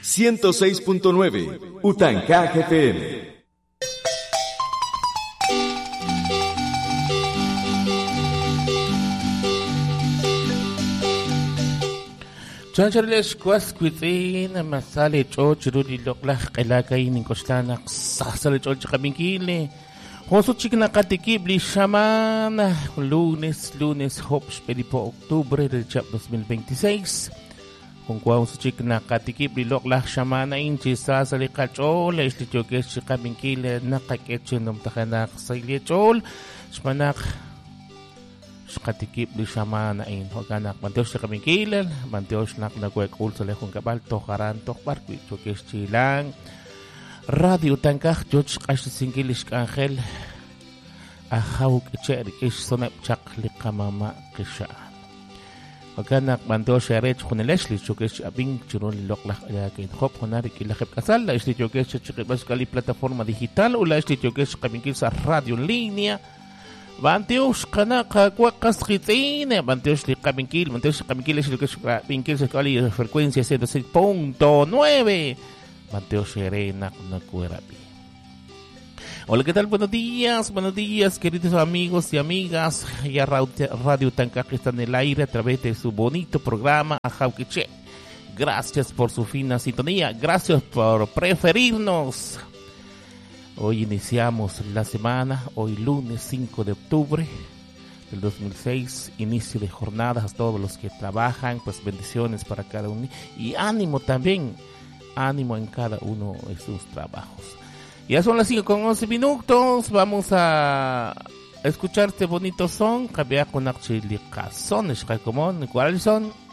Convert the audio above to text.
106.9 Utancaj FM. Chancharilesh kwasquitin masale chochiruli loklaj qelakay ninkoxtlanak sasale chochikaminkile Josu chikna katikibli shamana lunes hopsh pelipo octubre del chap 2026 con cuau su chikna katikibli loklaj shamana inchi sasale kachola istityokesh chikaminkile naqakechenom tajanak saylechol shmanak Shkatikip di shamana in hoganak manteos chikaminkilel manteos nak nakwek ulso lejun kabal toharan tokbarkwi chokesh chilang Radio Utancaj George Qashsingilish Ángel Ahauk Cherry Ish Sonap Chak Likamama Kisha Hoganak manteos sherech huneleshli chokesh abing churun loklaj ayakin hop honarik ilajep kasal la ishli chokesh chikibas kali plataforma digital ula ishli chokesh chikaminkil sa radio en línea Banteos kanaka kwakasqitzine Banteos liqaminkil Banteos liqaminkil es lo que es pinkil se cali frecuencia 106.9 Banteos serena nakuerapi. Hola, ¿qué tal? Buenos días, queridos amigos y amigas. Ya Radio Utancaj está en el aire a través de su bonito programa Ajauquiche. Gracias por su fina sintonía, gracias por preferirnos. Hoy iniciamos la semana, hoy lunes 5 de octubre del 2006, inicio de jornadas a todos los que trabajan, pues bendiciones para cada uno y ánimo también, ánimo en cada uno de sus trabajos. Ya son las 5:11, vamos a escuchar este bonito son, cambiar con Archilica son, ¿cuáles son?